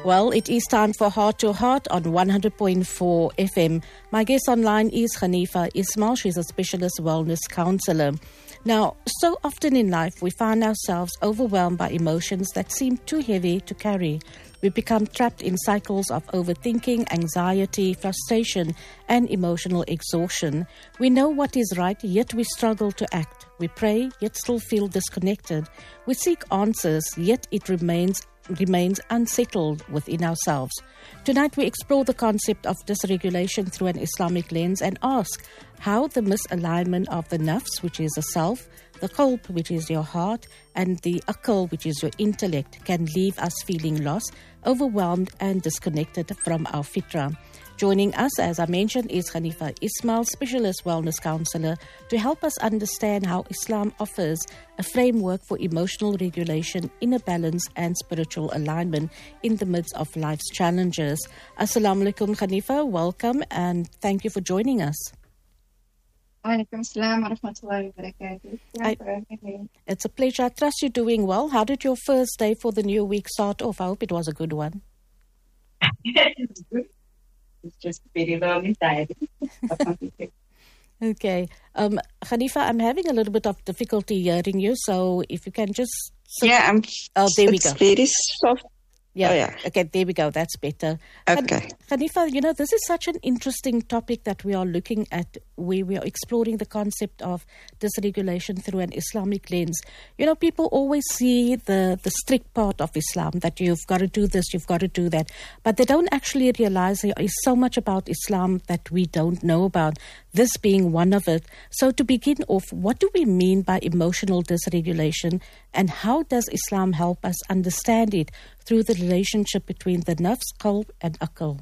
Well, it is time for Heart to Heart on 100.4 FM. My guest online is Hanifa Ismail. She's a specialist wellness counselor. Now, so often in life, we find ourselves overwhelmed by emotions that seem too heavy to carry. We become trapped in cycles of overthinking, anxiety, frustration, and emotional exhaustion. We know what is right, yet we struggle to act. We pray, yet still feel disconnected. We seek answers, yet it remains unsettled within ourselves. Tonight we explore the concept of dysregulation through an Islamic lens and ask how the misalignment of the nafs, which is the self, the qalb, which is your heart, and the aql, which is your intellect, can leave us feeling lost, overwhelmed and disconnected from our fitrah. Joining us, as I mentioned, is Hanifa Ismail, specialist wellness counselor, to help us understand how Islam offers a framework for emotional regulation, inner balance and spiritual alignment in the midst of life's challenges. Assalamu alaikum, Hanifa. Welcome and thank you for joining us. Alaikum assalam wa rahmatullahi wa barakatuh. It's a pleasure. I trust you're doing well. How did your first day for the new week start off? I hope it was a good one. It's good. It's just very long tired. Okay. Hanifa, I'm having a little bit of difficulty hearing you, so if you can just... Yeah, there we go. It's very soft. Yeah. Oh, yeah. Okay, there we go. That's better. Okay. Hanifa, this is such an interesting topic that we are looking at, where we are exploring the concept of dysregulation through an Islamic lens. People always see the strict part of Islam, that you've got to do this, you've got to do that. But they don't actually realize there is so much about Islam that we don't know about, this being one of it. So to begin off, what do we mean by emotional dysregulation, and how does Islam help us understand it through the relationship between the nafs, qalb and aql?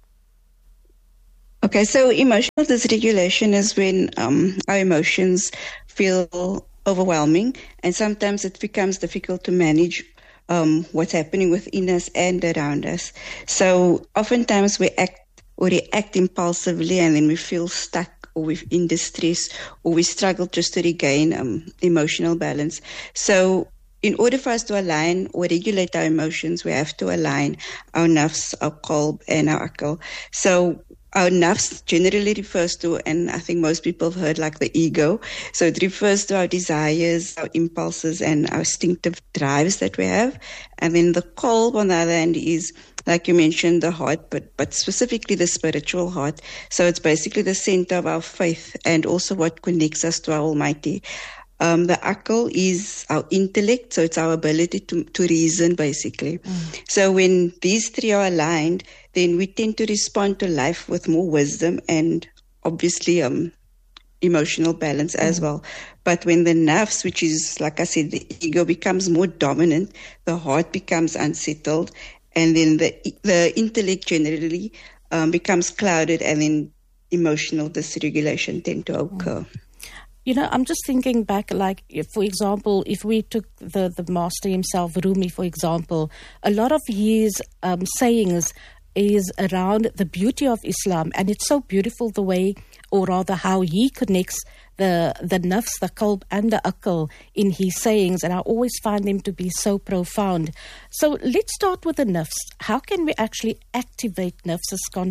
Okay, so emotional dysregulation is when our emotions feel overwhelming, and sometimes it becomes difficult to manage what's happening within us and around us. So oftentimes we react impulsively, and then we feel stuck, or we're in distress, or we struggle just to regain emotional balance. So in order for us to align or regulate our emotions, we have to align our nafs, our qalb, and our aql. So our nafs generally refers to, and I think most people have heard, like the ego. So it refers to our desires, our impulses, and our instinctive drives that we have. And then the qalb, on the other hand, is, like you mentioned, the heart, but specifically the spiritual heart. So it's basically the center of our faith and also what connects us to our Almighty. The aql is our intellect, so it's our ability to reason, basically. So when these three are aligned, then we tend to respond to life with more wisdom and obviously emotional balance as well. But when the nafs, which is, like I said, the ego, becomes more dominant, the heart becomes unsettled, and then the intellect generally becomes clouded, and then emotional dysregulation tend to occur. I'm just thinking back, like, for example, if we took the master himself, Rumi, for example, a lot of his sayings is around the beauty of Islam. And it's so beautiful the way, or rather how he connects the nafs, the qalb and the aql in his sayings. And I always find them to be so profound. So let's start with the nafs. How can we actually activate nafs?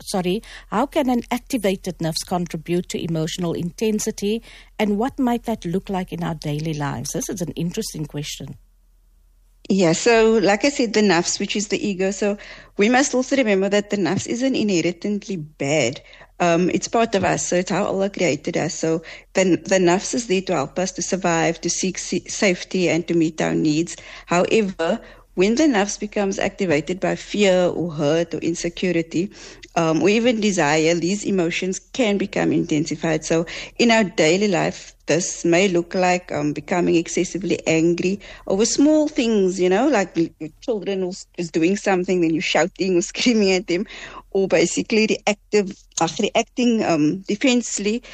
How can an activated nafs contribute to emotional intensity? And what might that look like in our daily lives? This is an interesting question. Yeah, so like I said, the nafs, which is the ego. So we must also remember that the nafs isn't inherently bad. It's part of us, so it's how Allah created us. So the nafs is there to help us to survive, to seek safety, and to meet our needs. However, when the nafs becomes activated by fear or hurt or insecurity, or even desire, these emotions can become intensified. So in our daily life, this may look like becoming excessively angry over small things, like children is doing something, then you're shouting or screaming at them, or basically reacting defensively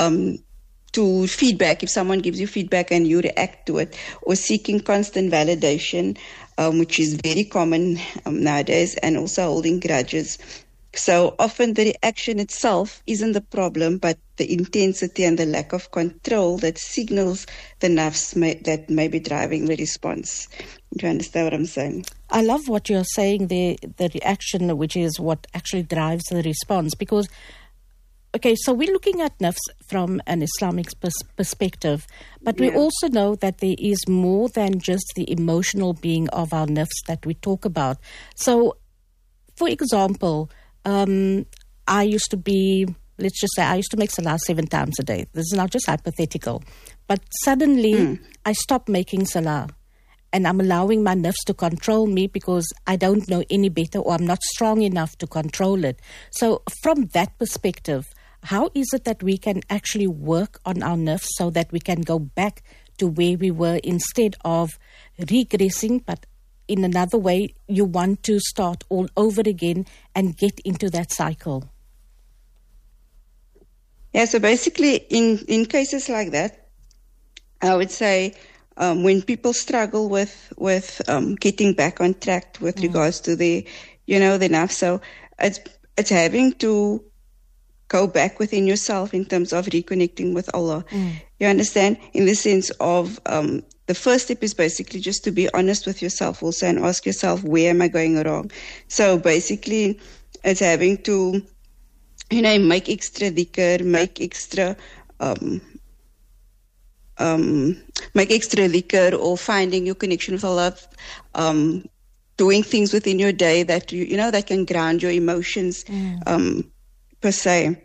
to feedback. If someone gives you feedback and you react to it, or seeking constant validation, which is very common nowadays, and also holding grudges. So often the reaction itself isn't the problem, but the intensity and the lack of control that signals the nafs that may be driving the response. Do you understand what I'm saying? I love what you're saying, the reaction, which is what actually drives the response. Because, okay, so we're looking at nafs from an Islamic perspective, but we also know that there is more than just the emotional being of our nafs that we talk about. So, for example, I used to be, let's just say, I used to make salah 7 times a day. This is not just hypothetical. But suddenly, I stopped making salah. And I'm allowing my nafs to control me because I don't know any better, or I'm not strong enough to control it. So from that perspective, how is it that we can actually work on our nafs so that we can go back to where we were instead of regressing, but in another way, you want to start all over again and get into that cycle? Yeah, so basically in cases like that, I would say when people struggle with getting back on track with regards to the nafs, so it's having to go back within yourself in terms of reconnecting with Allah. You understand? In the sense of the first step is basically just to be honest with yourself also and ask yourself, where am I going wrong? So basically, it's having to, make extra dhikr, make extra dhikr, or finding your connection with Allah, doing things within your day that that can ground your emotions per se.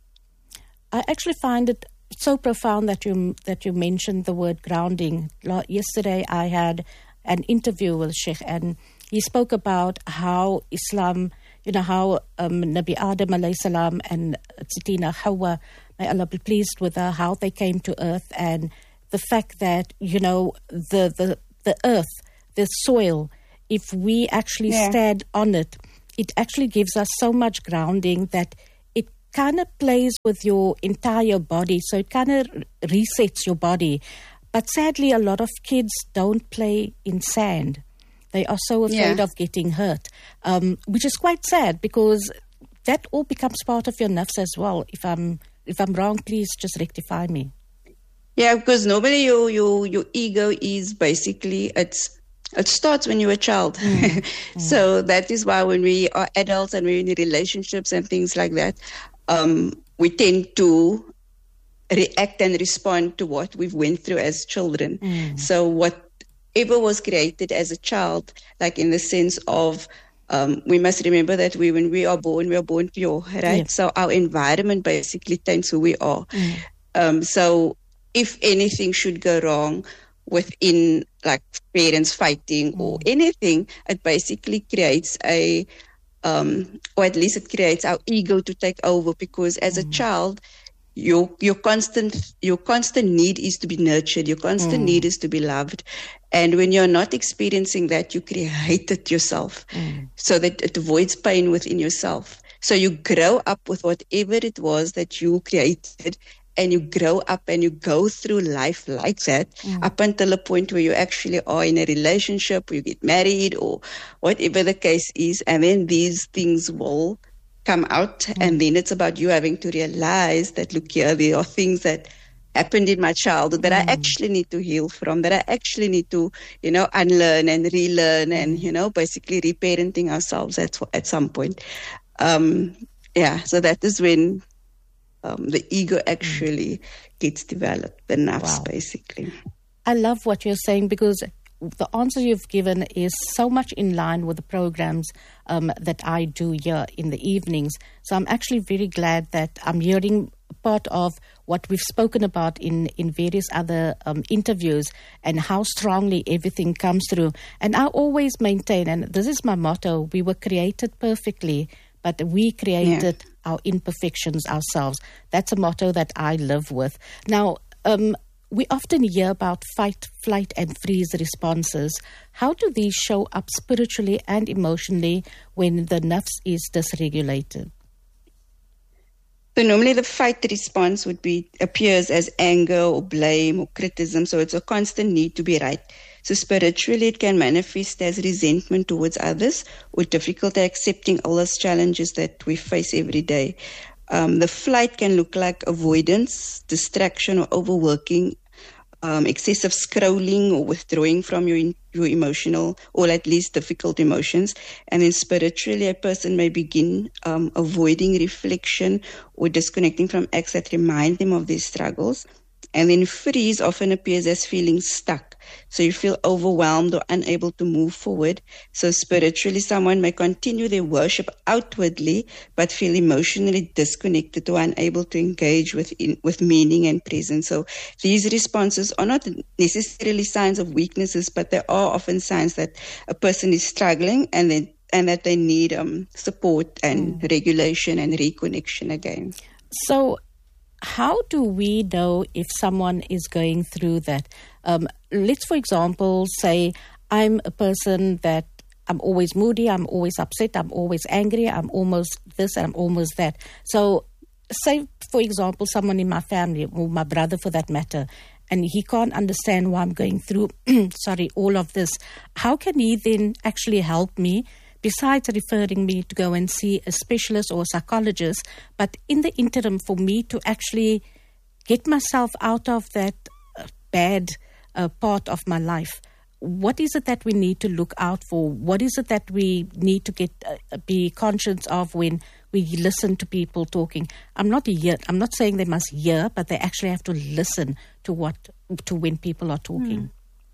I actually find it so profound that you mentioned the word grounding. Yesterday I had an interview with Sheikh, and he spoke about how Islam, how Nabi Adam alayhi salam and Sittina Hawa, may Allah be pleased with her, how they came to earth, and the fact that, the earth, the soil, if we actually stand on it, it actually gives us so much grounding that it kind of plays with your entire body. So it kind of resets your body. But sadly, a lot of kids don't play in sand. They are so afraid of getting hurt, which is quite sad, because that all becomes part of your nafs as well. If I'm wrong, please just rectify me. Yeah, because normally your ego is basically, it starts when you're a child. So that is why when we are adults and we're in relationships and things like that, we tend to react and respond to what we've went through as children. So whatever was created as a child, like in the sense of, we must remember that when we are born pure, right? Yeah. So our environment basically taints who we are. So if anything should go wrong within, like, parents fighting or anything, it basically creates or at least it creates our ego to take over, because as a child, your constant need is to be nurtured. Your constant need is to be loved. And when you're not experiencing that, you create it yourself, so that it avoids pain within yourself. So you grow up with whatever it was that you created, and you grow up and you go through life like that up until a point where you actually are in a relationship, or you get married, or whatever the case is. And then these things will come out, and then it's about you having to realize that, look here, there are things that happened in my childhood that I actually need to heal from, that I actually need to, unlearn and relearn, and, basically reparenting ourselves at some point. So that is when the ego actually gets developed, the nafs, basically. I love what you're saying, because the answer you've given is so much in line with the programs that I do here in the evenings. So I'm actually very glad that I'm hearing part of what we've spoken about in various other interviews, and how strongly everything comes through. And I always maintain, and this is my motto, we were created perfectly, but we created our imperfections ourselves. That's a motto that I live with. Now, we often hear about fight, flight, and freeze responses. How do these show up spiritually and emotionally when the nafs is dysregulated? So normally the fight response appears as anger or blame or criticism. So it's a constant need to be right. So spiritually, it can manifest as resentment towards others, or difficulty accepting Allah's challenges that we face every day. The flight can look like avoidance, distraction, or overworking, excessive scrolling or withdrawing from your emotional or at least difficult emotions. And then spiritually, a person may begin avoiding reflection or disconnecting from acts that remind them of their struggles. And then freeze often appears as feeling stuck. So you feel overwhelmed or unable to move forward. So spiritually, someone may continue their worship outwardly, but feel emotionally disconnected or unable to engage with meaning and presence. So these responses are not necessarily signs of weaknesses, but they are often signs that a person is struggling and that they need support and regulation and reconnection again. So how do we know if someone is going through that? Let's, for example, say I'm a person that I'm always moody, I'm always upset, I'm always angry, I'm almost this and I'm almost that. So say, for example, someone in my family, or my brother for that matter, and he can't understand why I'm going through, all of this. How can he then actually help me? Besides referring me to go and see a specialist or a psychologist, but in the interim for me to actually get myself out of that bad part of my life, what is it that we need to look out for? What is it that we need to be conscious of when we listen to people talking? I'm not saying they must hear, but they actually have to listen to when people are talking.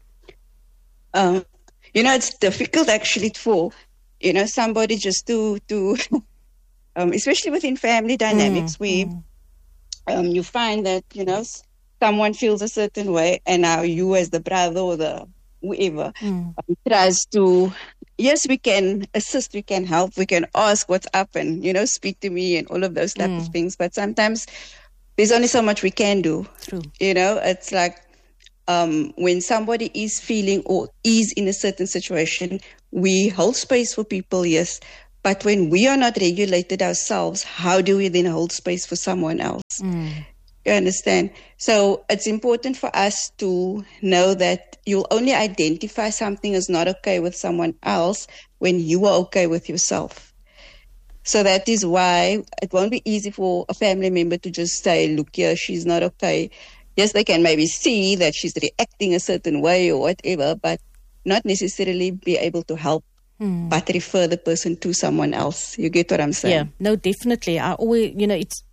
It's difficult actually for somebody just to especially within family dynamics where you find that, someone feels a certain way and now you as the brother or the whoever tries to, yes, we can assist, we can help, we can ask what's up and, speak to me and all of those type of things. But sometimes there's only so much we can do. True. It's like when somebody is feeling or is in a certain situation, we hold space for people, yes. But when we are not regulated ourselves, how do we then hold space for someone else? You understand? So it's important for us to know that you'll only identify something as not okay with someone else when you are okay with yourself. So that is why it won't be easy for a family member to just say, look here, she's not okay. Yes, they can maybe see that she's reacting a certain way or whatever, but not necessarily be able to help, but refer the person to someone else. You get what I'm saying? Yeah, no, definitely. I always, it's